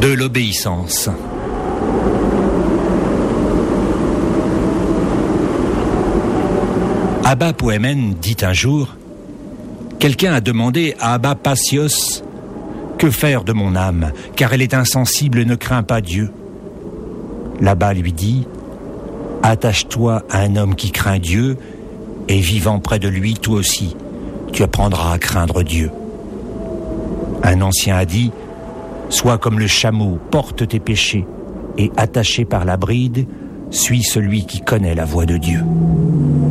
De l'obéissance. Abba Poemen dit un jour: quelqu'un a demandé à Abba Passios: que faire de mon âme, car elle est insensible et ne craint pas Dieu. L'Abba lui dit: attache-toi à un homme qui craint Dieu, et vivant près de lui, toi aussi, tu apprendras à craindre Dieu. Un ancien a dit: sois comme le chameau, porte tes péchés, et attaché par la bride, suis celui qui connaît la voie de Dieu.